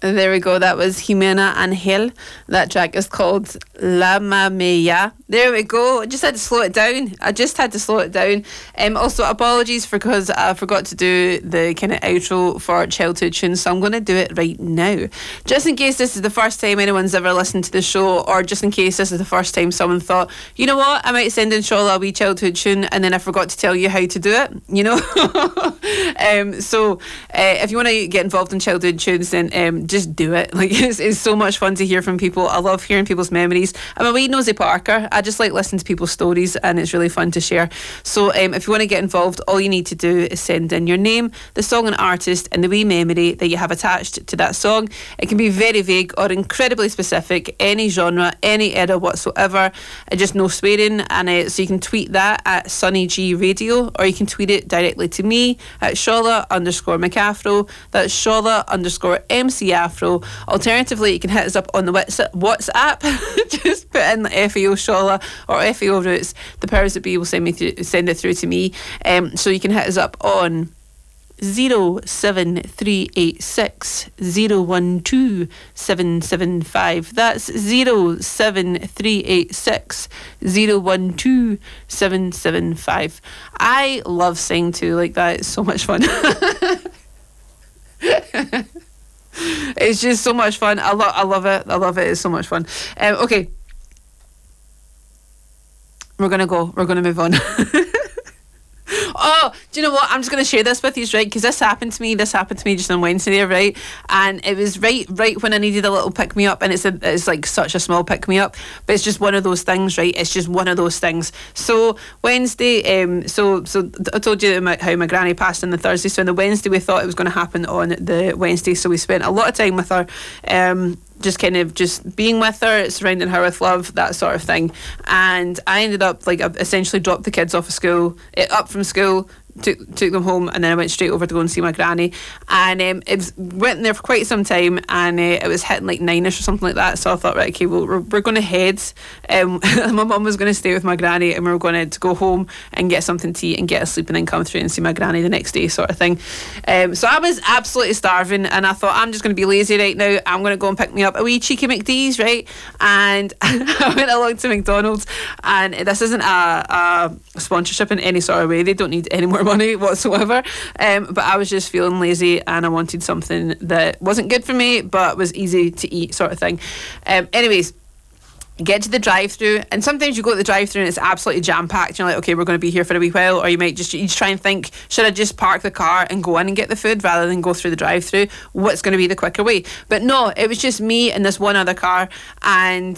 There we go. That was Jimena Angel. That track is called La Mamea. There we go. I just had to slow it down. Also, apologies because I forgot to do the kind of outro for Childhood Tunes, so I'm going to do it right now. Just in case this is the first time anyone's ever listened to the show, or just in case this is the first time someone thought, you know what, I might send in Shola a wee childhood tune, and then I forgot to tell you how to do it, you know. So if you want to get involved in childhood tunes, then just do it. Like, it's so much fun to hear from people. I love hearing people's memories. I'm a wee nosy Parker. I just like listening to people's stories, and it's really fun to share. So if you want to get involved, all you need to do is send in your name, the song and artist, and the wee memory that you have attached to that song. It can be very vague or incredibly specific, any genre, any era whatsoever, just no swearing. And so you can tweet that at Sunny G Radio, or you can tweet it directly to me at Shola_McAfro. That's Shola_MC_Afro. Alternatively, you can hit us up on the WhatsApp. Just put in FAO Shola or FAO Roots. The powers that be will send it through to me. So you can hit us up on 07386 012 775. That's 07386 012 775. I love singing too, like that. It's so much fun. It's just so much fun. I love it. It's so much fun. Okay, we're gonna move on. Oh, do you know what? I'm just going to share this with you, right? Because this happened to me just on Wednesday, right? And it was right when I needed a little pick me up, and it's like such a small pick me up, but it's just one of those things, right? It's just one of those things. So Wednesday, so I told you how my granny passed on the Thursday. So on the Wednesday, we thought it was going to happen on the Wednesday. So we spent a lot of time with her. Just kind of just being with her, surrounding her with love, that sort of thing. And I ended up, like, I essentially dropped the kids off of school, up from school, took them home, and then I went straight over to go and see my granny. And it went there for quite some time, and it was hitting like 9ish or something like that. So I thought, right, okay, well, we're going to head. My mum was going to stay with my granny, and we were going to go home and get something to eat and get a sleep, and then come through and see my granny the next day, sort of thing. So I was absolutely starving, and I thought, I'm just going to be lazy right now. I'm going to go and pick me up a wee cheeky McD's, right? And I went along to McDonald's, and this isn't a sponsorship in any sort of way. They don't need any more money whatsoever, but I was just feeling lazy, and I wanted something that wasn't good for me but was easy to eat, sort of thing. Anyways, get to the drive-through, and sometimes you go to the drive-through and it's absolutely jam-packed. You're like, okay, we're going to be here for a wee while, or you just try and think, should I just park the car and go in and get the food rather than go through the drive-through? What's going to be the quicker way? But no, it was just me and this one other car, and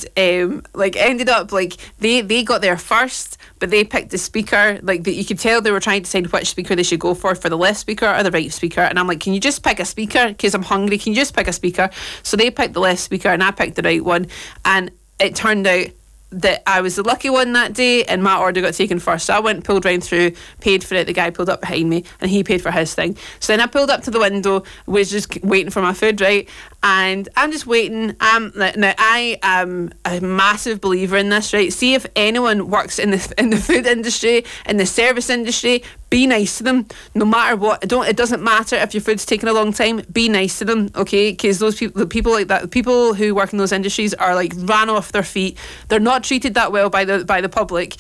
ended up like they got there first, but they picked the speaker, like you could tell they were trying to decide which speaker they should go for the left speaker or the right speaker. And I'm like, can you just pick a speaker, because I'm hungry? Can you just pick a speaker? So they picked the left speaker and I picked the right one, and it turned out that I was the lucky one that day, and my order got taken first. So I went, pulled round through, paid for it. The guy pulled up behind me, and he paid for his thing. So then I pulled up to the window, was just waiting for my food, right? And I'm just waiting. Now I am a massive believer in this, right? See, if anyone works in the food industry, in the service industry, be nice to them, no matter what. It doesn't matter if your food's taking a long time. Be nice to them, okay? Because those people like that, people who work in those industries are like ran off their feet. They're not treated that well by the public.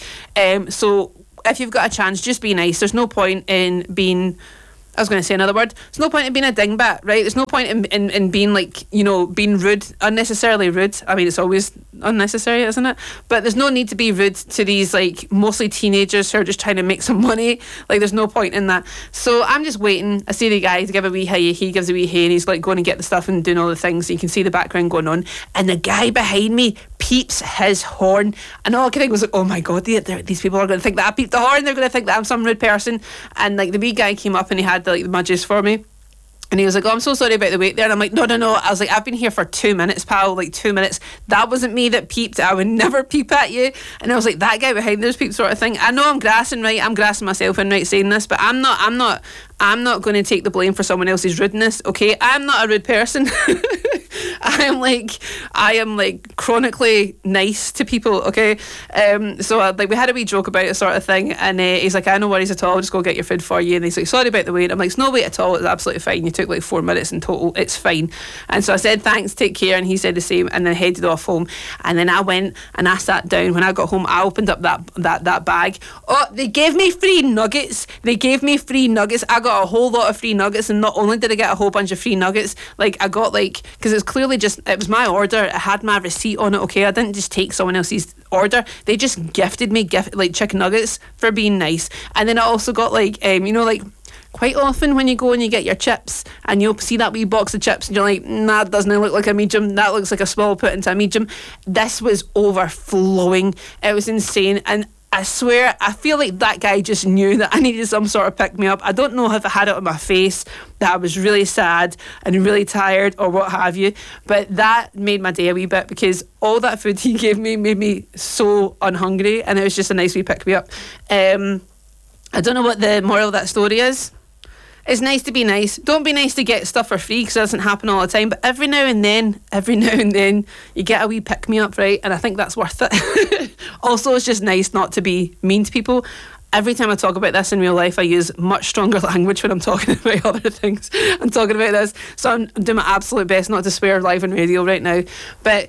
So if you've got a chance, just be nice. There's no point in being, I was going to say another word. There's no point in being a dingbat, right? There's no point in being like, being rude, unnecessarily rude. I mean, it's always unnecessary, isn't it? But there's no need to be rude to these like mostly teenagers who are just trying to make some money. Like, there's no point in that. So I'm just waiting. I see the guy to give a wee hey. He gives a wee hey, and he's like going to get the stuff and doing all the things. You can see the background going on, and the guy behind me peeps his horn, and all I could think was like, oh my god, these people are going to think that I peeped the horn. They're going to think that I'm some rude person. And like the wee guy came up and he had my juice for me. And he was like, oh, I'm so sorry about the wait there. And I'm like, no. I was like, I've been here for 2 minutes, pal, like 2 minutes. That wasn't me that peeped. I would never peep at you. And I was like, that guy behind those peeps, sort of thing. I know I'm grassing, right? I'm grassing myself in, right, saying this, but I'm not going to take the blame for someone else's rudeness, okay? I'm not a rude person. I am like chronically nice to people, okay? So like we had a wee joke about it sort of thing, and he's like, I no worries at all, I'll just go get your food for you. And he's like, sorry about the wait. I'm like, it's no wait at all, it's absolutely fine. You took like 4 minutes in total, it's fine. And so I said, thanks, take care, and he said the same, and then headed off home. And then I went and I sat down. When I got home, I opened up that bag. Oh, they gave me free nuggets. I got a whole lot of free nuggets, and not only did I get a whole bunch of free nuggets, like I got like, because it's clearly just, it was my order, it had my receipt on it, okay? I didn't just take someone else's order. They just gifted me like chicken nuggets for being nice. And then I also got like, like, quite often when you go and you get your chips and you'll see that wee box of chips and you're like, nah, that doesn't look like a medium, that looks like a small, put into a medium. This was overflowing. It was insane. And I swear, I feel like that guy just knew that I needed some sort of pick-me-up. I don't know if I had it on my face, that I was really sad and really tired or what have you, but that made my day a wee bit, because all that food he gave me made me so unhungry, and it was just a nice wee pick-me-up. I don't know what the moral of that story is. It's nice to be nice. Don't be nice to get stuff for free, because it doesn't happen all the time. But every now and then, you get a wee pick-me-up, right? And I think that's worth it. Also, it's just nice not to be mean to people. Every time I talk about this in real life, I use much stronger language when I'm talking about other things. I'm talking about this. So I'm doing my absolute best not to swear live on radio right now. But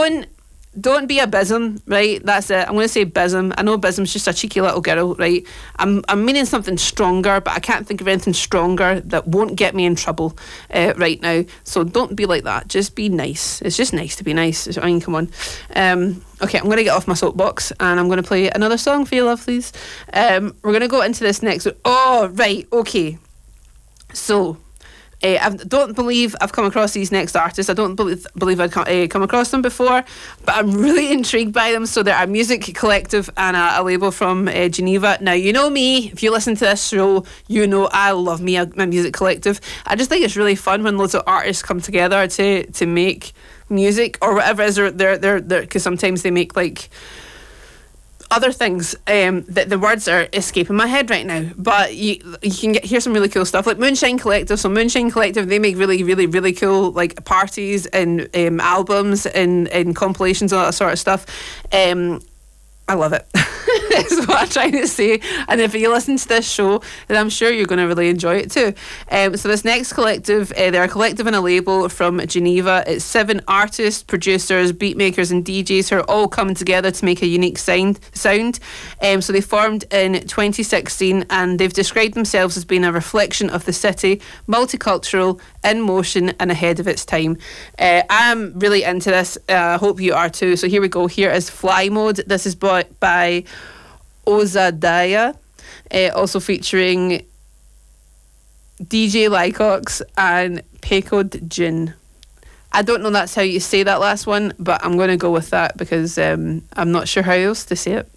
don't be a bism, right? That's it. I'm going to say bism. I know bism's just a cheeky little girl, right? I'm meaning something stronger, but I can't think of anything stronger that won't get me in trouble right now. So don't be like that. Just be nice. It's just nice to be nice. I mean, come on. Okay, I'm going to get off my soapbox and I'm going to play another song for you, lovelies. We're going to go into this next. Oh, right. Okay. So, I don't believe I've come across these next artists. I don't believe I'd come across them before, but I'm really intrigued by them. So they're a music collective and a label from Geneva. Now, you know me, if you listen to this show, you know I love me a music collective. I just think it's really fun when loads of artists come together to make music or whatever it is they're because sometimes they make like other things that the words are escaping my head right now, but you can hear some really cool stuff like Moonshine Collective. So Moonshine Collective, they make really, really, really cool like parties and albums and compilations, all that sort of stuff. I love it. Is what I'm trying to say. And if you listen to this show, then I'm sure you're going to really enjoy it too. So this next collective, they're a collective and a label from Geneva. It's 7 artists, producers, beat makers and DJs who are all coming together to make a unique sound. So they formed in 2016 and they've described themselves as being a reflection of the city, multicultural, in motion and ahead of its time. I'm really into this. I hope you are too. So here we go. Here is Fly Mode. This is by Ozadaya, also featuring DJ Lycox and Pekod Jin. I don't know that's how you say that last one, but I'm going to go with that because I'm not sure how else to say it.